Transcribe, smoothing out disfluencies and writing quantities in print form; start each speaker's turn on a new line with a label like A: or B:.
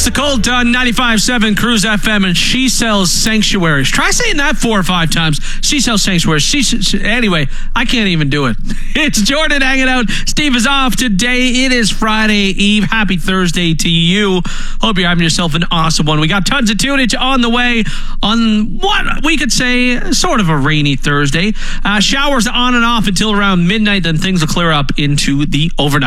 A: Alex the Colt on 95.7 Cruise FM, and she sells sanctuaries. Try saying that 4 or 5 times. She sells sanctuaries. Anyway, I can't even do it. It's Jordan hanging out. Steve is off today. It is Friday Eve. Happy Thursday to you. Hope you're having yourself an awesome one. We got tons of tunage on the way on what we could say sort of a rainy Thursday. Showers on and off until around midnight, then things will clear up into the overnight.